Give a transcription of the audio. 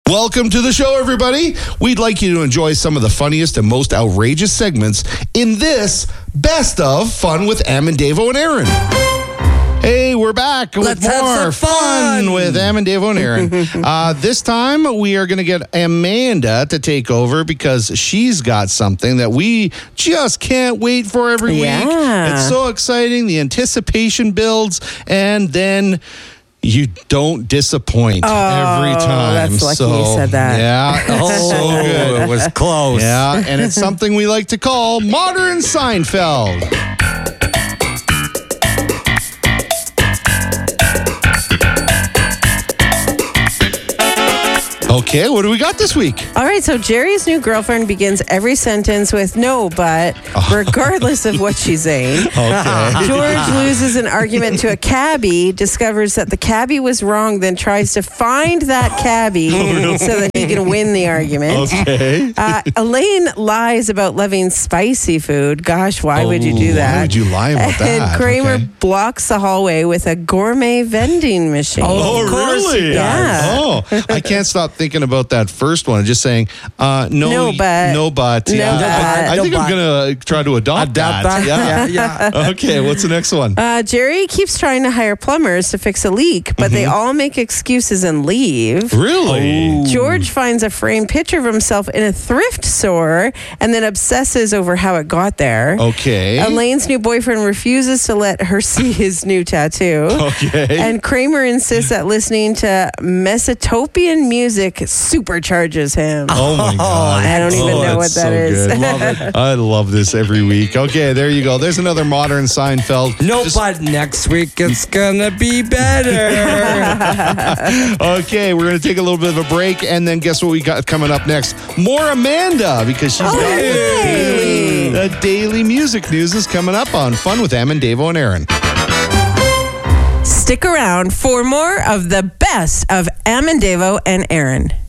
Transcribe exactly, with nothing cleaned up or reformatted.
Welcome to the show, everybody. We'd like you to enjoy some of the funniest and most outrageous segments in this Best of Fun with Am and Davo and Aaron. Hey, we're back with Let's have more some fun. fun with Am and Davo and Aaron. uh, this time, we are going to get Amanda to take over because she's got something that we just can't wait for every Yeah. week. It's so exciting. The anticipation builds, and then you don't disappoint Oh, every time. that's lucky so, you said that. Yeah, it's so good. It was close. Yeah, and it's something we like to call Modern Seinfeld. Okay, what do we got this week? All right, so Jerry's new girlfriend begins every sentence with no, but, regardless of what she's saying. Okay. George loses an argument to a cabbie, discovers that the cabbie was wrong, then tries to find that cabbie so that he can win the argument. Okay. Uh, Elaine lies about loving spicy food. Gosh, why would you do Oh, that? Why would you lie about that? And Kramer Okay. blocks the hallway with a gourmet vending machine. Oh, Of course really? he does. Yeah. Oh, I can't stop thinking about that first one. Just saying, uh, no, No, but. no, but. No, yeah. but. I No, think I'm but. gonna try to adopt, Adopt that. that? Yeah. Yeah, Okay, what's the next one? Uh, Jerry keeps trying to hire plumbers to fix a leak, but they all make excuses and leave. Really? George finds a framed picture of himself in a thrift store and then obsesses over how it got there. Okay. Elaine's new boyfriend refuses to let her see his new tattoo. Okay. And Kramer insists that listening to Mesopotamian music supercharges him. Oh my God! I don't even Oh, know that's what that so is. good. Love it. I love this every week. Okay, there you go. There's another Modern Seinfeld. No, Just- but next week it's gonna be better. Okay, we're gonna take a little bit of a break, and then guess what we got coming up next? More Amanda, because she's got the daily, the daily music news is coming up on Fun with Am and Davo and Aaron. Stick around for more of the best of Am and Davo and Aaron.